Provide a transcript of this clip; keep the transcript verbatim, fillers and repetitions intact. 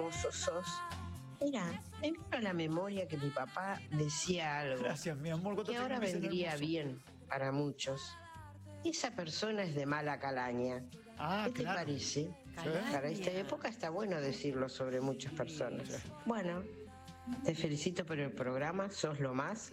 hermoso sos. Mira, me vino a la memoria que mi papá decía algo Gracias, mi amor. ¿Cuánto que te ahora me dice vendría hermoso? bien para muchos. Esa persona es de mala calaña. Ah, ¿Qué te claro. parece? Calaña. Para esta época está bueno decirlo sobre muchas personas. Bueno, te felicito por el programa, sos lo más.